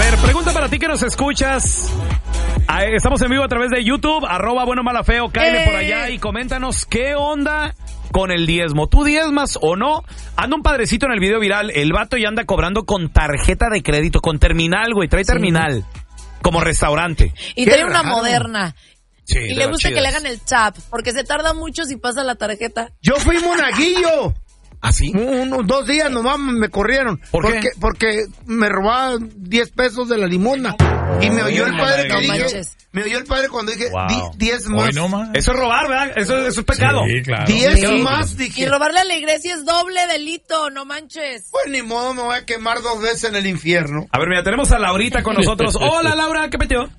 ver, pregunta para ti que nos escuchas. Estamos en vivo a través de YouTube, @buenomalafeo, cáele por allá y coméntanos qué onda con el diezmo. ¿Tú diezmas o no? Anda un padrecito en el video viral, el vato ya anda cobrando con tarjeta de crédito, con terminal, güey, trae terminal, como restaurante. Y trae una moderna. Sí, y le gusta que le hagan el tap, porque se tarda mucho si pasa la tarjeta. Yo fui monaguillo. ¿Ah, sí? 2 días nomás me corrieron. ¿Por qué? Porque me robaban 10 pesos de la limosna. Y me oyó el padre que dije... Me oyó el padre cuando dije 10 más. Eso es robar, ¿verdad? Eso es pecado. Sí, claro. 10 más, dije. Y robarle a la iglesia es doble delito, no manches. Pues ni modo, me voy a quemar 2 veces en el infierno. A ver, mira, tenemos a Laurita con nosotros. Hola, Laura, ¿qué peteo?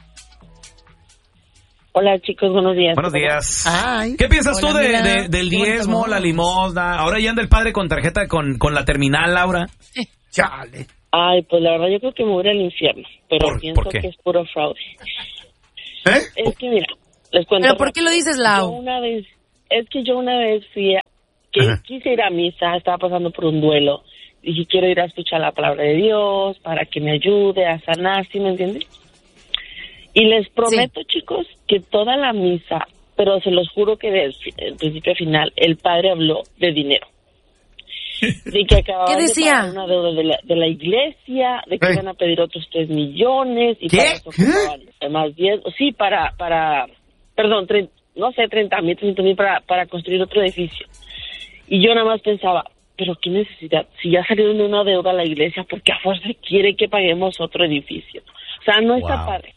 Hola, chicos, buenos días. Buenos días. Ay. ¿Qué piensas tú mira, del diezmo, la limosna? Ahora ya anda el padre con tarjeta con la terminal, Laura. Chale. Ay, pues la verdad yo creo que me voy al infierno, pero pienso ¿por qué? que es puro fraude. ¿Eh? Es que mira, les cuento. ¿Pero por qué lo dices, Lau? Yo una vez quise ir a misa, estaba pasando por un duelo, dije quiero ir a escuchar la palabra de Dios para que me ayude a sanar, ¿sí me entiendes? Y les prometo, chicos, que toda la misa, pero se los juro que del principio a final, el padre habló de dinero. De que acababan ¿Qué decía? de pagar una deuda de la iglesia, de que iban a pedir otros 3 millones y para eso ocupaban más 10, sí, perdón, 30,000 para construir otro edificio. Y yo nada más pensaba, pero qué necesidad, si ya salieron de una deuda a la iglesia, ¿por qué a fuerza quiere que paguemos otro edificio? O sea, no está padre.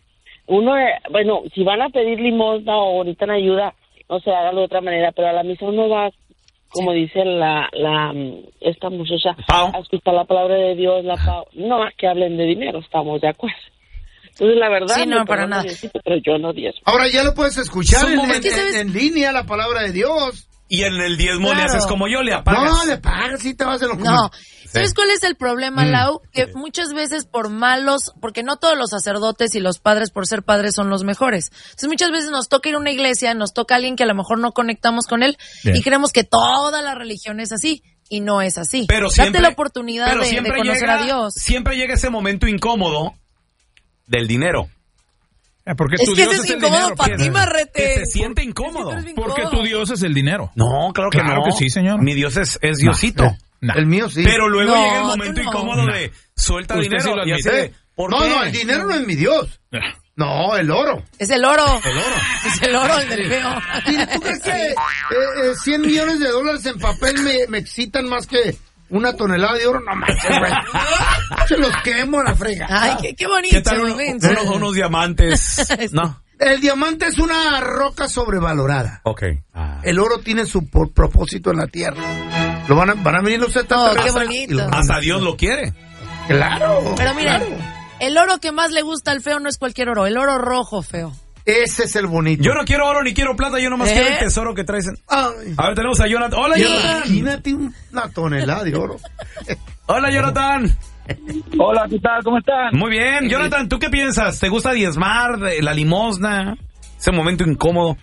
Si van a pedir limosna o necesitan ayuda, no sé, háganlo de otra manera, pero a la misa uno va, como dice esta muchacha, a escuchar la palabra de Dios, no es que hablen de dinero, estamos de acuerdo. Entonces, la verdad, sí, no, para nada. Pero yo no diezmo. Ahora ya lo puedes escuchar en línea, la palabra de Dios. Y en el diezmo le haces como yo, le apagas. No, le pagas, sí te vas a lo comer. No. ¿Sabes cuál es el problema, Lau? Que muchas veces porque no todos los sacerdotes y los padres por ser padres son los mejores. Entonces muchas veces nos toca ir a una iglesia, nos toca alguien que a lo mejor no conectamos con él y creemos que toda la religión es así. Y no es así. Pero siempre, date la oportunidad de conocer a Dios. Siempre llega ese momento incómodo del dinero. Porque es que es incómodo para ti, Marrete. Que se siente incómodo. Porque tu Dios es el dinero. No, claro que no. Claro que sí, señor. Mi Dios es Diosito. No. El mío sí. Pero luego llega el momento incómodo de suelta Usted dinero. sí lo y así admite. No, el dinero no es mi Dios. No, el oro. Es el oro. El oro. Es el oro el del feo. ¿Tú crees que 100 millones de dólares en papel me excitan más que 1 tonelada de oro? No manches, güey. Se los quemo a la frega. Ay, qué bonito. ¿Qué tal unos diamantes? No. El diamante es una roca sobrevalorada. Ok. El oro tiene su propósito en la tierra. Van a venir los extraterrestres. Qué bonito. Hasta Dios lo quiere. Claro. Pero miren, el oro que más le gusta al feo no es cualquier oro, el oro rojo, feo. Ese es el bonito. Yo no quiero oro ni quiero plata, yo nomás quiero el tesoro que traes. Ay. A ver, tenemos a Jonathan. Hola, Jonathan. Imagínate una tonelada de oro. Hola, Jonathan. Hola, ¿qué tal? ¿Cómo están? Muy bien. Jonathan, ¿tú qué piensas? ¿Te gusta diezmar, la limosna? Ese momento incómodo.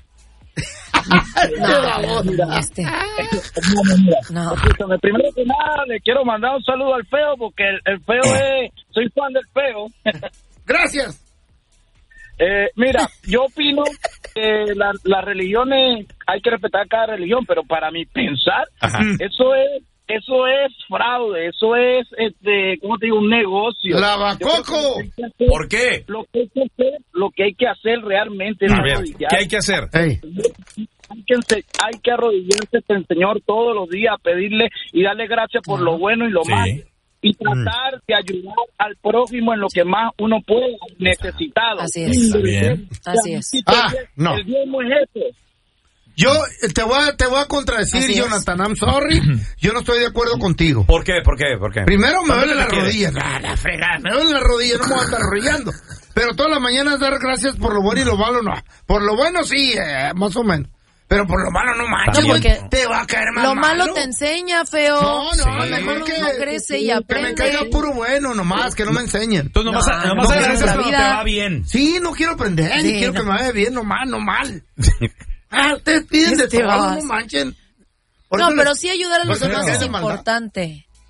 No. Escúchame, primero que nada le quiero mandar un saludo al feo porque el feo soy fan del feo. Gracias. Mira, yo opino que las religiones hay que respetar cada religión, pero para mi pensar, eso es fraude, eso es ¿cómo te digo? Un negocio. ¡Lavacoco! ¿Por qué? Lo que hay que hacer realmente es a ver, ¿qué hay que hacer? Hey. Hay que arrodillarse ante el Señor todos los días, pedirle y darle gracias por lo bueno y lo malo. Y tratar de ayudar al prójimo en lo que más uno puede, necesitado. Así es. Está bien. Así es. No. El diezmo es eso. Yo te voy a contradecir, así Jonathan, I'm sorry. Yo no estoy de acuerdo contigo. ¿Por qué? Primero me duele la rodilla. La fregada, me duele la rodilla, no me voy a estar arrollando. Pero todas las mañanas dar gracias por lo bueno y lo malo no. Por lo bueno sí, más o menos. Pero por lo malo no manches, porque te va a caer más lo malo te enseña, feo. No, mejor que uno crece y aprende. Que me caiga puro bueno nomás, que no me enseñen. Entonces nomás agradeces cuando te va bien. Sí, no quiero aprender, quiero que me vaya bien, no mal. Ustedes piden de todo, no manchen. No, pero sí ayudar a los demás es importante.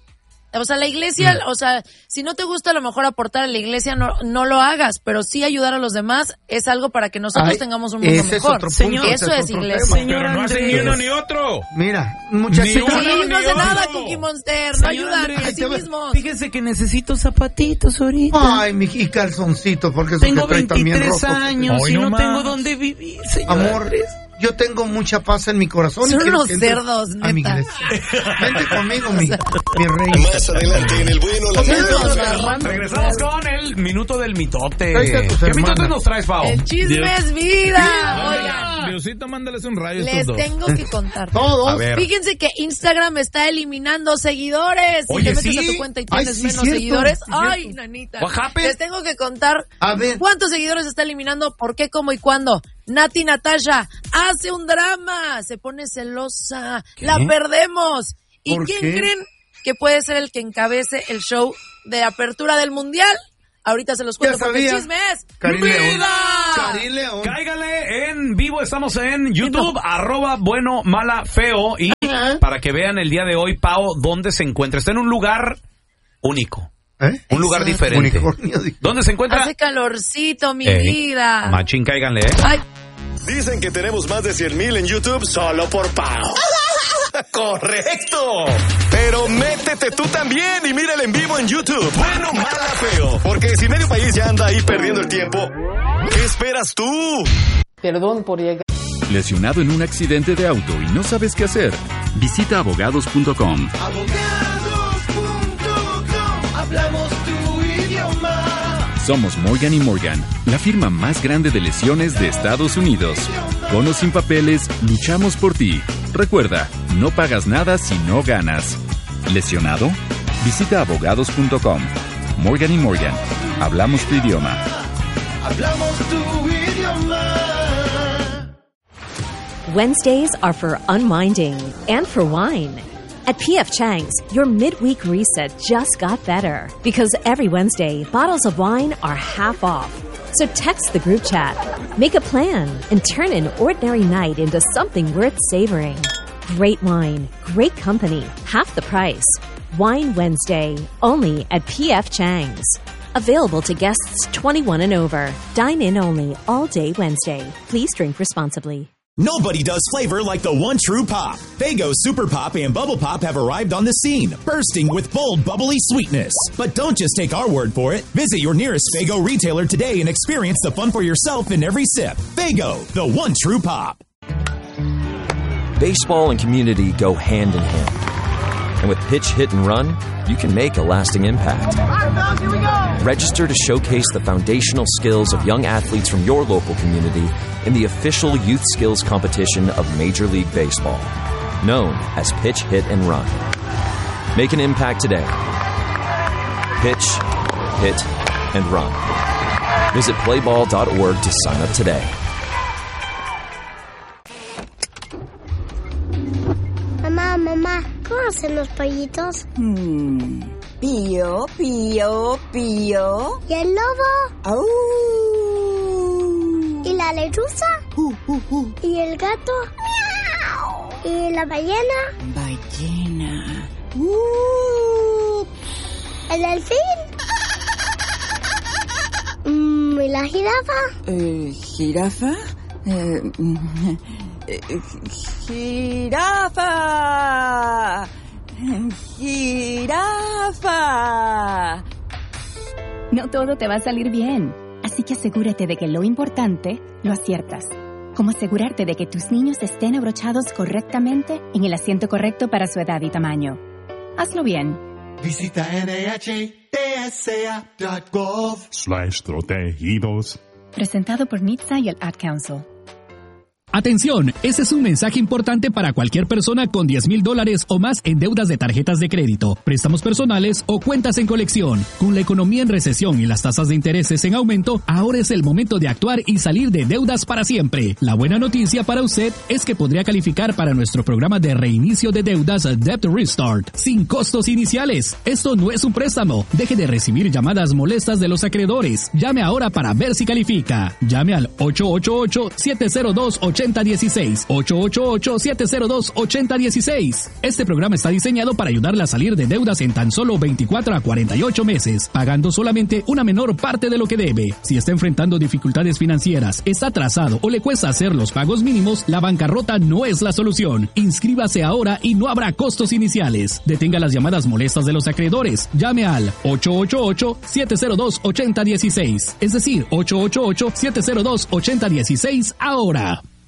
O sea, la iglesia, o sea, si no te gusta a lo mejor aportar a la iglesia, no lo hagas, pero sí ayudar a los demás es algo para que nosotros tengamos un mundo mejor. Eso es iglesia. Pero no hacen ni uno ni otro. Mira, muchachos. No hace nada, Cookie Monster, no ayudan ni a sí mismos. Fíjense que necesito zapatitos ahorita. Ay, y calzoncitos, porque eso tengo que trae también 23 rotos. años Hoy y no no más. tengo dónde vivir, señor. Amor, yo tengo mucha paz en mi corazón. Son y quiero unos que entres cerdos, a mi neta. iglesia. Vente conmigo, mi rey. Más adelante en el bueno, la feo. Regresamos con el minuto del mitote. Tráete a tus ¿Qué hermanas. mitote nos traes, Pao? El chisme es vida. Oigan, Diosito, mándales un rayo a les estos dos. tengo que contar. Todos. A ver. Fíjense que Instagram está eliminando seguidores. Si Oye, te metes ¿sí? a tu cuenta y Ay, tienes sí, menos cierto, seguidores. sí, Ay, cierto. nanita. What happened? Les tengo que contar A ver. cuántos seguidores está eliminando, por qué, cómo y cuándo. Nati Natasha hace un drama, se pone celosa, la perdemos. ¿Y ¿Por quién qué? creen que puede ser el que encabece el show de apertura del Mundial? Ahorita se los cuento porque el sabía. chisme es Karim León. ¡vida! Karim León. Cáigale en vivo, estamos en YouTube, @bueno, mala, feo. Y para que vean el día de hoy, Pao, dónde se encuentra. Está en un lugar único, ¿Eh? un lugar Exacto. diferente. Unicornio. ¿Dónde se encuentra? Hace calorcito, mi Ey, vida. Machín, cáiganle, Ay, Dicen que tenemos más de 100,000 en YouTube solo por Pau. ¡Correcto! Pero métete tú también y míralo en vivo en YouTube. Bueno, mala, feo. Porque si medio país ya anda ahí perdiendo el tiempo, ¿qué esperas tú? Perdón por llegar. ¿Lesionado en un accidente de auto y no sabes qué hacer? Visita abogados.com. Hablamos tu idioma. Somos Morgan & Morgan, la firma más grande de lesiones de Estados Unidos. Con o sin papeles, luchamos por ti. Recuerda, no pagas nada si no ganas. ¿Lesionado? Visita abogados.com. Morgan & Morgan, hablamos tu idioma. Hablamos tu idioma. Wednesdays are for unwinding and for wine. At P.F. Chang's, your midweek reset just got better because every Wednesday, bottles of wine are half off. So text the group chat, make a plan, and turn an ordinary night into something worth savoring. Great wine, great company, half the price. Wine Wednesday, only at P.F. Chang's. Available to guests 21 and over. Dine in only all day Wednesday. Please drink responsibly. Nobody does flavor like the one true pop. Faygo Super Pop and Bubble Pop have arrived on the scene, bursting with bold, bubbly sweetness. But don't just take our word for it. Visit your nearest Faygo retailer today and experience the fun for yourself in every sip. Faygo, the one true pop. Baseball and community go hand in hand. And with Pitch, Hit, and Run, you can make a lasting impact. Register to showcase the foundational skills of young athletes from your local community in the official youth skills competition of Major League Baseball, known as Pitch, Hit, and Run. Make an impact today. Pitch, Hit, and Run. Visit playball.org to sign up today. Mamá, ¿cómo hacen los pollitos? Pío, pío, pío. ¿Y el lobo? ¡Au! ¿Y la lechuza? ¿Y el gato? ¡Miau! ¿Y la ballena? Ballena. ¿El delfín? ¿Y la jirafa? ¿Jirafa? ¡Jirafa! ¡Jirafa! No todo te va a salir bien, así que asegúrate de que lo importante lo aciertas. Como asegurarte de que tus niños estén abrochados correctamente en el asiento correcto para su edad y tamaño. Hazlo bien. Visita NHTSA.gov/protegidos. Presentado por NHTSA y el Ad Council. Atención, este es un mensaje importante para cualquier persona con $10,000 o más en deudas de tarjetas de crédito, préstamos personales o cuentas en colección. Con la economía en recesión y las tasas de intereses en aumento, ahora es el momento de actuar y salir de deudas para siempre. La buena noticia para usted es que podría calificar para nuestro programa de reinicio de deudas Debt Restart, sin costos iniciales. Esto no es un préstamo. Deje de recibir llamadas molestas de los acreedores. Llame ahora para ver si califica. Llame al 888-702-8000 702-8016. 888-702-8016. Este programa está diseñado para ayudarle a salir de deudas en tan solo 24 a 48 meses, pagando solamente una menor parte de lo que debe. Si está enfrentando dificultades financieras, está atrasado o le cuesta hacer los pagos mínimos, la bancarrota no es la solución. Inscríbase ahora y no habrá costos iniciales. Detenga las llamadas molestas de los acreedores. Llame al 888-702-8016. Es decir, 888-702-8016 ahora.